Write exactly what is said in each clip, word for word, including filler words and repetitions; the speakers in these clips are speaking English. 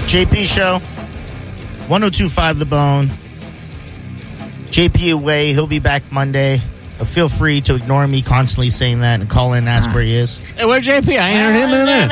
J P Show, one oh two point five The Bone. J P away. He'll be back Monday. Uh, feel free to ignore me constantly saying that and call in and ask where he is. Hey, where's J P? I ain't heard him in a minute.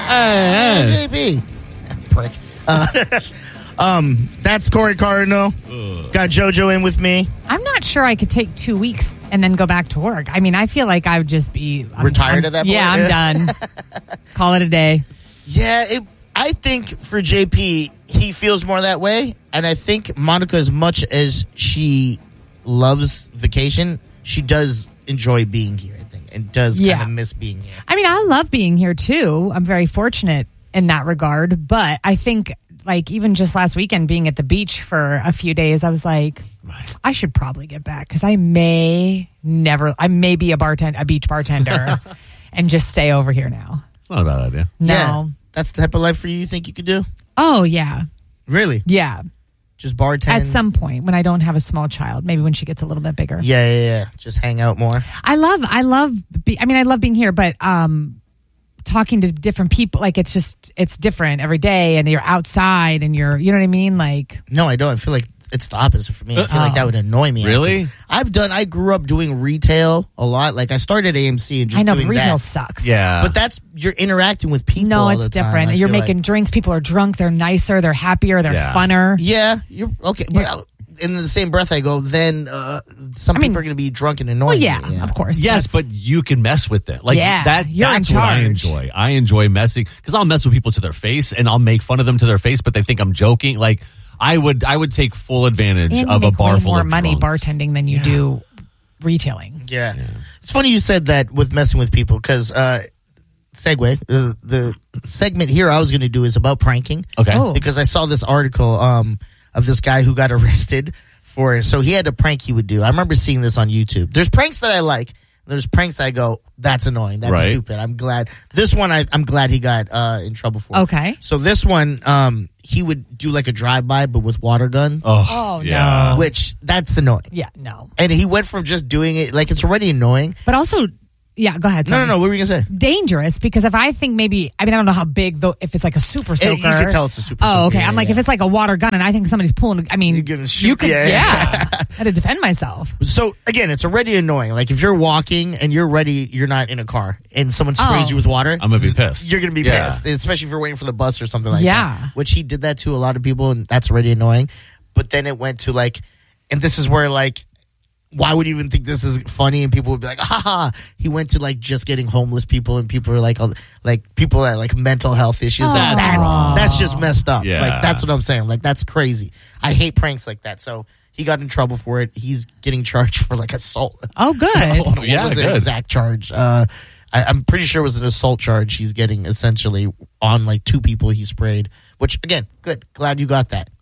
Hey, hey. J P. Prick. Uh, um, that's Corey Cardinal. Ugh. Got JoJo in with me. I'm not sure I could take two weeks and then go back to work. I mean, I feel like I would just be... I'm, Retired I'm, at that point? Yeah, I'm done. Call it a day. Yeah, it, I think for J P, he feels more that way. And I think Monica, as much as she loves vacation, she does enjoy being here, I think, and does Yeah. kind of miss being here. I mean, I love being here, too. I'm very fortunate in that regard. But I think, like, even just last weekend, being at the beach for a few days, I was like, right. I should probably get back because I may never, I may be a bartender, a beach bartender and just stay over here now. It's not a bad idea. No. Yeah, that's the type of life for you you think you could do? Oh, yeah. Really? Yeah. Just bartend? At some point when I don't have a small child, maybe when she gets a little bit bigger. Yeah, yeah, yeah. Just hang out more. I love, I love, be, I mean, I love being here, but um, talking to different people, like it's just, it's different every day and you're outside and you're, you know what I mean? Like, No, I don't. I feel like it's the opposite for me. I feel Oh. like that would annoy me. Really? After. I've done, I grew up doing retail a lot. Like I started at A M C and just I know, doing but retail that. sucks. Yeah. But that's, you're interacting with people No, all it's the time, different. I You're feel making like. drinks. People are drunk. They're nicer. They're happier. They're Yeah. funner. Yeah, you're okay. But I- in the same breath, I go, then uh, some I mean- people are going to be drunk and annoying. Well, yeah, me, of course. Yes, That's- but you can mess with it. Like Yeah, that. you're in That's what I charge. enjoy. I enjoy messing because I'll mess with people to their face and I'll make fun of them to their face, but they think I'm joking. Like I would, I would take full advantage and you of a make bar way full more of money drunks. bartending than you do retailing. Yeah. It's funny you said that with messing with people because, uh, segue, uh, the segment here I was going to do is about pranking. Okay. Oh. Because I saw this article um, of this guy who got arrested for, so he had a prank he would do. I remember seeing this on YouTube. There's pranks that I like. There's pranks I go, that's annoying. That's Right. stupid. I'm glad. This one, I, I'm glad he got uh, in trouble for. Okay. So this one, um, he would do like a drive-by, but with water gun, Oh, Oh, yeah. no. which that's annoying. Yeah, no. And he went from just doing it, like it's already annoying. But also, yeah, go ahead. No, sorry. no, no. What were you going to say? Dangerous because if I think maybe, I mean, I don't know how big, though, if it's like a super soaker. you can tell it's a super Oh, soaker, okay. yeah, I'm like, yeah. if it's like a water gun and I think somebody's pulling, I mean, You're gonna shoot, you could, yeah, yeah. yeah. I had to defend myself. So again, it's already annoying. Like if you're walking and you're ready, you're not in a car, and someone sprays Oh. you with water, I'm gonna be pissed. you're gonna be Yeah. pissed, especially if you're waiting for the bus or something like Yeah. that. Which he did that to a lot of people, and that's already annoying. But then it went to like, and this is where like, why would you even think this is funny? And people would be like, ha ha. He went to like just getting homeless people, and people are like, oh, like people that like mental health issues. Oh. That's That's wrong. that's just messed up. Yeah. Like that's what I'm saying. Like that's crazy. I hate pranks like that. So he got in trouble for it. He's getting charged for like assault. Oh, good. what Yeah, was the good. exact charge? Uh, I, I'm pretty sure it was an assault charge. He's getting essentially on like two people he sprayed. Which again, good. Glad you got that.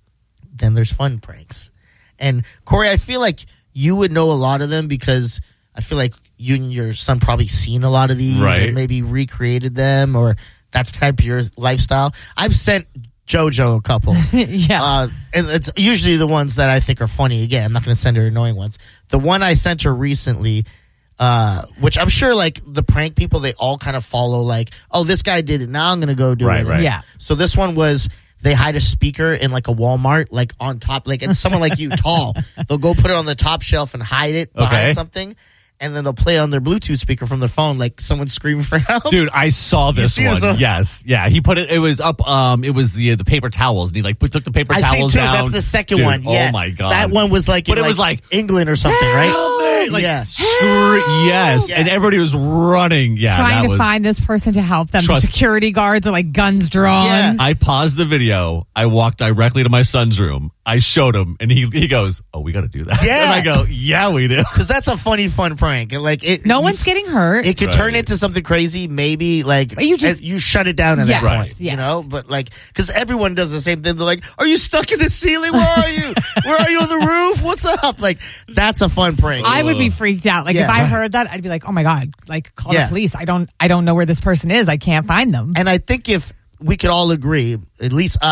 Then there's fun pranks, and Corey, I feel like you would know a lot of them because I feel like you and your son probably seen a lot of these, Right. and maybe recreated them, or that's type of your lifestyle. I've sent JoJo a couple. Yeah. Uh, and it's usually the ones that I think are funny. Again, I'm not going to send her annoying ones. The one I sent her recently, uh, which I'm sure like the prank people, they all kind of follow like, oh, this guy did it. Now I'm going to go do Right, it. right. Yeah. So this one was they hide a speaker in like a Walmart, like on top, like it's someone like you tall. They'll go put it on the top shelf and hide it behind Okay. something. And then they'll play on their Bluetooth speaker from their phone, like someone screaming for help. Dude, I saw this see one. this one? Yes, yeah. He put it. It was up. Um, it was the the paper towels, and he like put, took the paper I see towels too. down. That's the second Dude, one. Yeah. Oh my god. That one was like, But in it was like, England or something, right? Help me! Like, Yeah. screw- yes, Yeah. and everybody was running. Yeah, Trying that to was, find this person to help them. Trust- The security guards are like guns drawn. Yeah. I paused the video. I walked directly to my son's room. I showed him, and he he goes, "Oh, we got to do that." Yeah. And I go, "Yeah, we do." Because that's a funny, fun prank. And, Like it, No one's getting hurt. It could Right. turn into something crazy. Maybe like But you just- as- you shut it down at Yes, that point. right. You yes. know, but like because everyone does the same thing. They're like, "Are you stuck in the ceiling? Where are you? Where are you on the roof? What's up?" Like that's a fun prank. I would be freaked out. Like Yeah, if I right. heard that, I'd be like, "Oh my god!" Like call Yeah. the police. I don't. I don't know where this person is. I can't find them. And I think if we could all agree, at least us,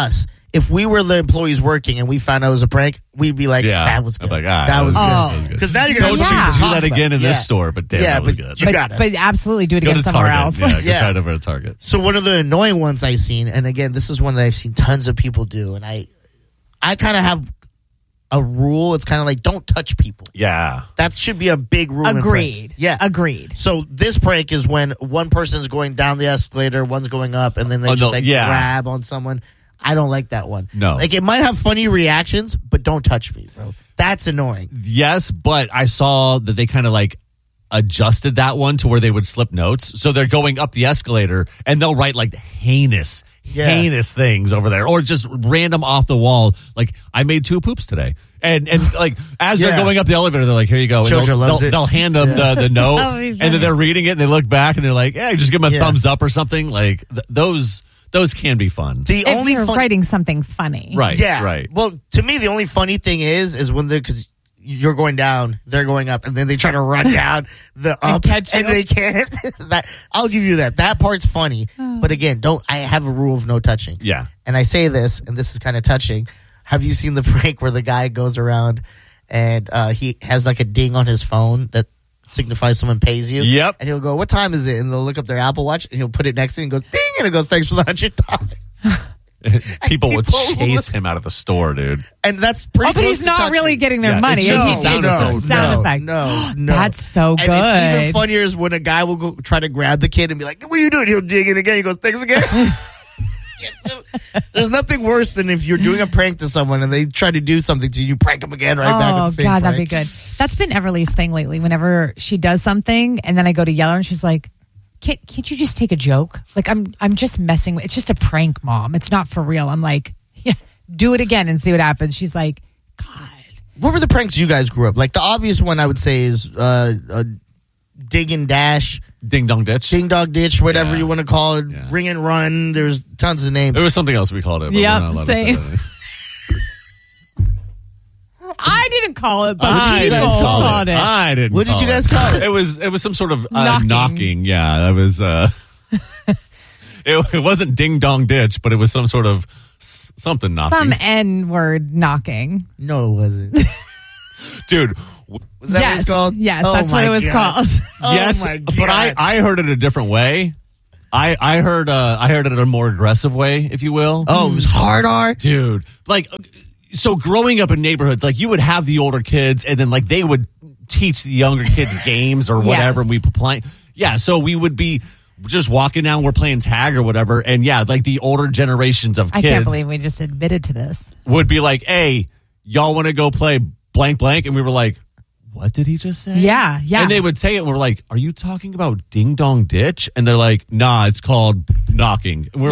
if we were the employees working and we found out it was a prank, we'd be like, Yeah. that was I'm good. like, ah, that was Oh. good. Because now you're going Don't to Yeah. you to do talk that about. again in Yeah. this store, but damn, Yeah, that was but good. you but, got us. but absolutely do it Go again to somewhere Target. else. Yeah, go Yeah. try it over at Target. So one of the annoying ones I've seen, and again, this is one that I've seen tons of people do, and I, I kind of have a rule. It's kind of like don't touch people. Yeah. That should be a big rule. in Agreed. pranks. Yeah, Agreed. So this prank is when one person's going down the escalator, one's going up, and then they Oh, just no, like yeah. grab on someone. I don't like that one. No. Like it might have funny reactions, but don't touch me, bro. That's annoying. Yes, but I saw that they kind of like adjusted that one to where they would slip notes. So they're going up the escalator and they'll write like heinous, Yeah. heinous things over there, or just random off the wall. Like I made two poops today. And and like as Yeah. thing going up the elevator, they're like, "Here you go." And Jojo they'll, loves they'll, it. they'll hand them Yeah. the, the note, That would be and funny. then they're reading it, and they look back, and they're like, "Yeah, just give them a Yeah. thumbs up or something." Like th- those those can be fun, The If only you're fun- writing something funny. right? yeah, right. Well, to me, the only funny thing is, is when they're because you're going down, they're going up, and then they try to run down the up, catch and you. they can't. that I'll give you that. That part's funny, but again, don't. I have a rule of no touching. Yeah. And I say this, and this is kind of touching. Have you seen the prank where the guy goes around and uh, he has like a ding on his phone that signifies someone pays you? Yep. And he'll go, "What time is it?" And they'll look up their Apple Watch, and he'll put it next to him and goes, "Ding!" And it goes, "Thanks for the hundred dollars." People would people will chase listen. him out of the store, dude. And that's pretty. Oh, but close he's to not touching. really getting their Yeah, money. it's just He's- a sound it's effect. just a sound no, effect. No, no. That's so And it's even good. funnier is when a guy will go try to grab the kid and be like, "What are you doing?" He'll dig it again. He goes, "Thanks again." There's nothing worse than if you're doing a prank to someone and they try to do something to you, you prank them again right back at Oh the same God, that'd be prank. good. That's been Everly's thing lately. Whenever she does something, and then I go to yell at her, and she's like, "Can't can't you just take a joke? Like I'm I'm just messing with. It's just a prank, Mom. It's not for real." I'm like, "Yeah, do it again and see what happens." She's like, "God, What were the pranks you guys grew up? Like the obvious one I would say is uh, uh, dig and dash, Ding dong ditch. ding dog ditch, whatever Yeah. you want to call it, Yeah. ring and run. There's tons of names. There was something else we called it. But Yep, we're not allowed to say same. that. I didn't call it, but I people guys call it? called it." I didn't. What did call you guys call it? It was it was some sort of uh, Knocking. knocking. Yeah, that was. Uh, it, it wasn't ding dong ditch, but it was some sort of s- something knocking. Some N word knocking. No, it wasn't. Dude. w- Was that yes, what it's called? yes, Oh that's what my it was God. called. Oh yes, my but I, God. I heard it a different way. I I heard uh, I heard it in a more aggressive way, if you will. Oh, it was hard R. Dude, like, so growing up in neighborhoods, like you would have the older kids, and then like they would teach the younger kids games or whatever. Yes. And we play, yeah. So we would be just walking down, we're playing tag or whatever, and yeah, like the older generations of I kids can't believe we just admitted to this. would be like, "Hey, y'all want to go play blank blank?" And we were like, "What did he just say?" Yeah, yeah. And they would say it, and we're like, "Are you talking about ding dong ditch?" And they're like, "Nah, it's called knocking." And we're